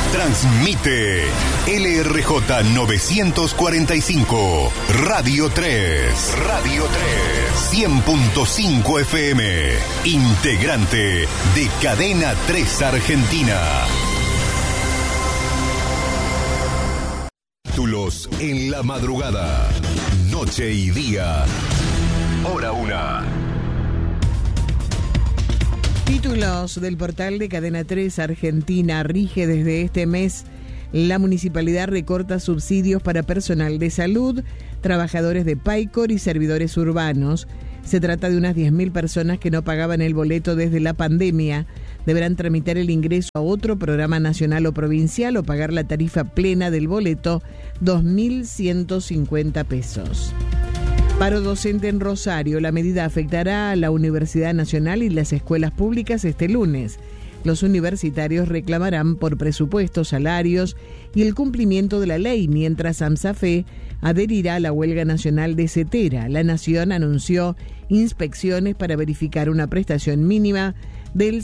Transmite LRJ 945, Radio 3. Radio 3, 100.5 FM. Integrante de Cadena 3 Argentina. Títulos en la madrugada. Noche y día. Hora 1. Títulos del portal de Cadena 3 Argentina. Rige desde este mes. La municipalidad recorta subsidios para personal de salud, trabajadores de Paicor y servidores urbanos. Se trata de unas 10.000 personas que no pagaban el boleto desde la pandemia. Deberán tramitar el ingreso a otro programa nacional o provincial o pagar la tarifa plena del boleto, 2.150 pesos. Paro docente en Rosario. La medida afectará a la Universidad Nacional y las escuelas públicas este lunes. Los universitarios reclamarán por presupuestos, salarios y el cumplimiento de la ley, mientras AMSAFE adherirá a la huelga nacional de Cetera. La Nación anunció inspecciones para verificar una prestación mínima del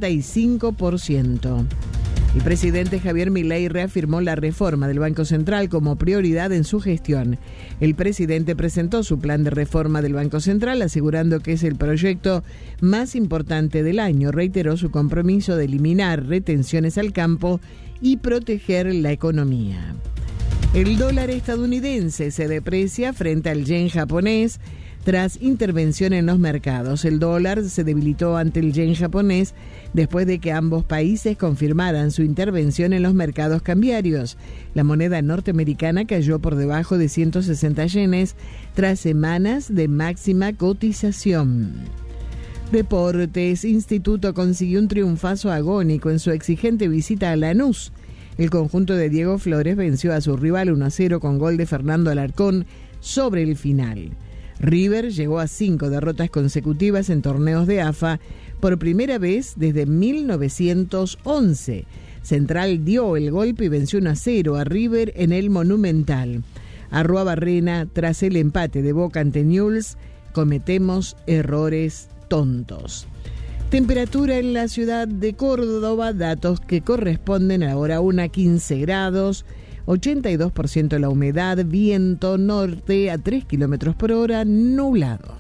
75%. El presidente Javier Milei reafirmó la reforma del Banco Central como prioridad en su gestión. El presidente presentó su plan de reforma del Banco Central, asegurando que es el proyecto más importante del año. Reiteró su compromiso de eliminar retenciones al campo y proteger la economía. El dólar estadounidense se deprecia frente al yen japonés tras intervención en los mercados. El dólar se debilitó ante el yen japonés después de que ambos países confirmaran su intervención en los mercados cambiarios. La moneda norteamericana cayó por debajo de 160 yenes tras semanas de máxima cotización. Deportes. Instituto consiguió un triunfazo agónico en su exigente visita a Lanús. El conjunto de Diego Flores venció a su rival 1-0 con gol de Fernando Alarcón sobre el final. River llegó a 5 derrotas consecutivas en torneos de AFA por primera vez desde 1911. Central dio el golpe y venció 1-0 a River en el Monumental. Arruabarrena, tras el empate de Boca ante Newell's, cometemos errores tontos. Temperatura en la ciudad de Córdoba, datos que corresponden a la hora 1 a 15 grados. 82% la humedad, viento norte a 3 kilómetros por hora, nublado.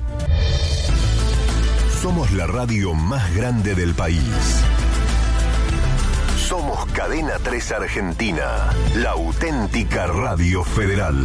Somos la radio más grande del país. Somos Cadena 3 Argentina, la auténtica radio federal.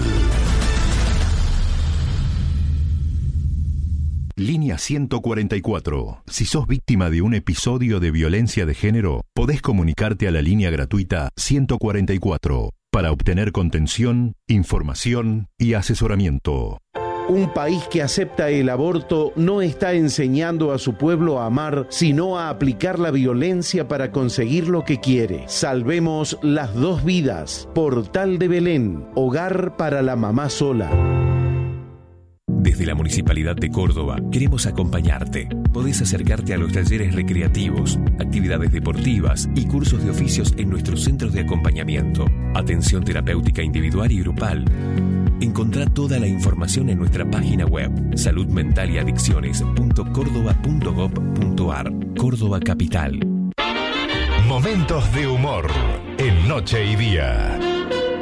Línea 144. Si sos víctima de un episodio de violencia de género, podés comunicarte a la línea gratuita 144 para obtener contención, información y asesoramiento. Un país que acepta el aborto no está enseñando a su pueblo a amar, sino a aplicar la violencia para conseguir lo que quiere. Salvemos las 2 vidas. Portal de Belén, hogar para la mamá sola. Desde la Municipalidad de Córdoba queremos acompañarte. Podés acercarte a los talleres recreativos, actividades deportivas y cursos de oficios en nuestros centros de acompañamiento. Atención terapéutica individual y grupal. Encontrá toda la información en nuestra página web saludmentaliadicciones.cordoba.gov.ar. Córdoba Capital. Momentos de humor en Noche y Día.